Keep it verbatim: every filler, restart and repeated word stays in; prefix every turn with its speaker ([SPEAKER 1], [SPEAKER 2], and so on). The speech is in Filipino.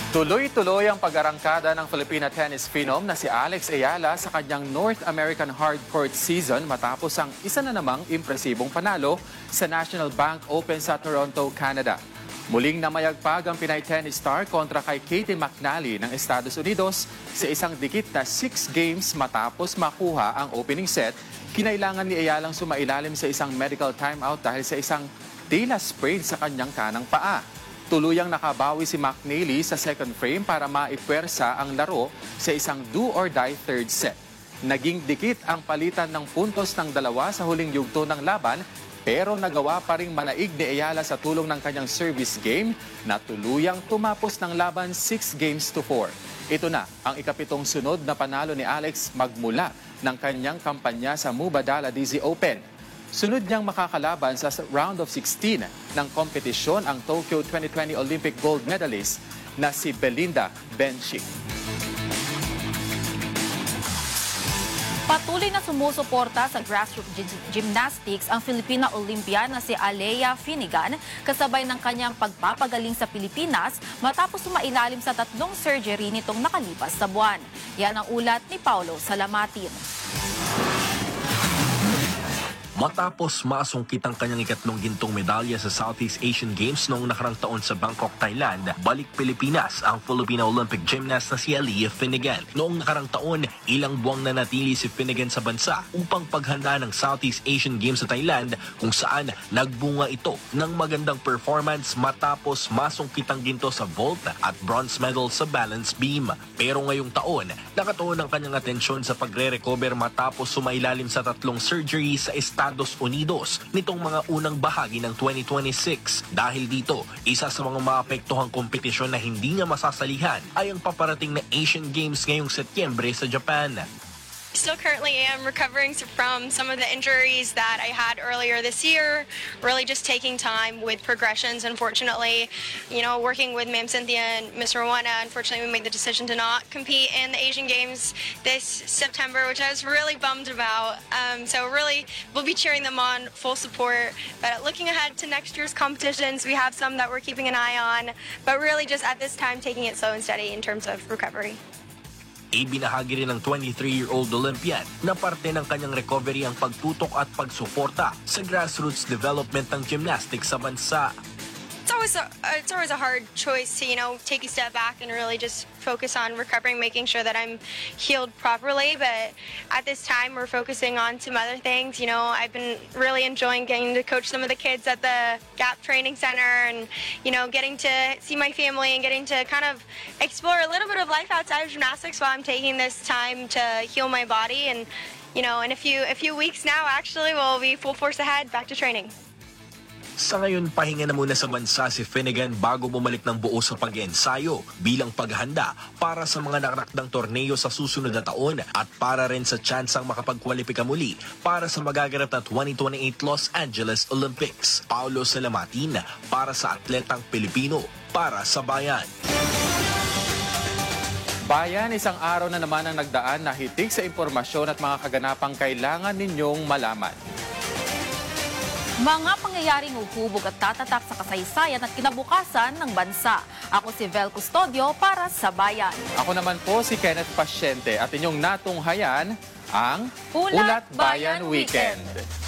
[SPEAKER 1] Tuloy-tuloy ang pag-arangkada ng Filipina tennis phenom na si Alex Ayala sa kanyang North American Hardcourt season matapos ang isa na namang impresibong panalo sa National Bank Open sa Toronto, Canada. Muling namayagpag ang Pinay tennis star kontra kay Katie McNally ng Estados Unidos sa isang dikit na six games matapos makuha ang opening set. Kinailangan ni Ayalang sumailalim sa isang medical timeout dahil sa isang tila sprain sa kanyang kanang paa. Tuluyang nakabawi si McNally sa second frame para maipwersa ang laro sa isang do-or-die third set. Naging dikit ang palitan ng puntos ng dalawa sa huling yugto ng laban, pero nagawa pa ring manaig ni Ayala sa tulong ng kanyang service game na tuluyang tumapos ng laban six games to four. Ito na ang ikapitong sunod na panalo ni Alex magmula ng kanyang kampanya sa Mubadala D Z Open. Sunod niyang makakalaban sa round of sixteen ng kompetisyon ang Tokyo twenty twenty Olympic gold medalist na si Belinda Bencic.
[SPEAKER 2] Patuloy na sumusuporta sa grassroots gymnastics ang Filipina Olympian na si Alea Finnegan kasabay ng kanyang pagpapagaling sa Pilipinas matapos sumailalim sa tatlong surgery nitong nakalipas na buwan. Yan ang ulat ni Paulo Salamatin.
[SPEAKER 3] Matapos masungkit ang kanyang ikatlong gintong medalya sa Southeast Asian Games noong nakarang taon sa Bangkok, Thailand, balik Pilipinas ang Filipina Olympic gymnast na si Alea Finnegan. Noong nakarang taon, ilang buwang nanatili si Finnegan sa bansa upang paghanda ng Southeast Asian Games sa Thailand kung saan nagbunga ito ng magandang performance matapos masungkit ang ginto sa vault at bronze medal sa balance beam. Pero ngayong taon, nakatuon ang kanyang atensyon sa pagre-recover matapos sumailalim sa tatlong surgery sa Estados Unidos nitong mga unang bahagi ng twenty twenty-six. Dahil dito, isa sa mga maapektuhang kompetisyon na hindi niya masasalihan ay ang paparating na Asian Games ngayong Setyembre sa Japan.
[SPEAKER 4] Still currently am recovering from some of the injuries that I had earlier this year, really just taking time with progressions. Unfortunately, you know, working with Ma'am Cynthia and Miss Rowena, unfortunately we made the decision to not compete in the Asian Games this September, which I was really bummed about. Um, so really, we'll be cheering them on, full support. But looking ahead to next year's competitions, we have some that we're keeping an eye on, but really just at this time taking it slow and steady in terms of recovery.
[SPEAKER 3] Ibinahagi rin ng twenty-three-year-old Olympian na parte ng kanyang recovery ang pagtutok at pagsuporta sa grassroots development ng gymnastics sa bansa.
[SPEAKER 4] It's always a, it's always a hard choice to, you know, take a step back and really just focus on recovering, making sure that I'm healed properly. But at this time, we're focusing on some other things. You know, I've been really enjoying getting to coach some of the kids at the Gap Training Center and, you know, getting to see my family and getting to kind of explore a little bit of life outside of gymnastics while I'm taking this time to heal my body. And, you know, in a few, a few weeks now, actually, we'll be full force ahead back to training.
[SPEAKER 3] Sa ngayon, pahinga na muna sa bansa si Finnegan bago bumalik ng buo sa pag-ensayo bilang paghanda para sa mga nakarakdang torneo sa susunod na taon at para rin sa tsansang makapagkwalipika muli para sa magaganap na twenty twenty-eight Los Angeles Olympics. Paulo Salamatin para sa Atletang Pilipino, para sa Bayan.
[SPEAKER 1] Bayan, isang araw na naman ang nagdaan na hitik sa impormasyon at mga kaganapang kailangan ninyong malaman.
[SPEAKER 2] Mga pangyayaring uhubog at tatatak sa kasaysayan at kinabukasan ng bansa. Ako si Vel Custodio para sa Bayan.
[SPEAKER 1] Ako naman po si Kenneth Pasyente at inyong natunghayan ang
[SPEAKER 2] Ulat,
[SPEAKER 1] Ulat
[SPEAKER 2] Bayan
[SPEAKER 1] Bayan Weekend.
[SPEAKER 2] Weekend.